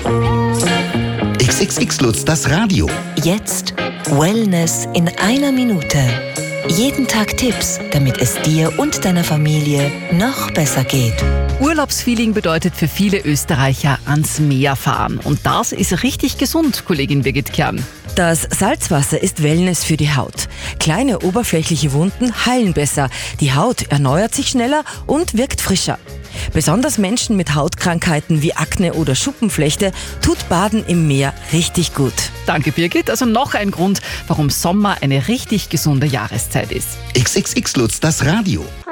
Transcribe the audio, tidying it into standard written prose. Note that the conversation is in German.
XXX Lutz, das Radio. Jetzt Wellness in einer Minute. Jeden Tag Tipps, damit es dir und deiner Familie noch besser geht. Urlaubsfeeling bedeutet für viele Österreicher ans Meer fahren. Und das ist richtig gesund, Kollegin Birgit Kern. Das Salzwasser ist Wellness für die Haut. Kleine oberflächliche Wunden heilen besser, die Haut erneuert sich schneller und wirkt frischer. Besonders Menschen mit Hautkrankheiten wie Akne oder Schuppenflechte tut Baden im Meer richtig gut. Danke, Birgit. Also noch ein Grund, warum Sommer eine richtig gesunde Jahreszeit ist. XXX Lutz, das Radio.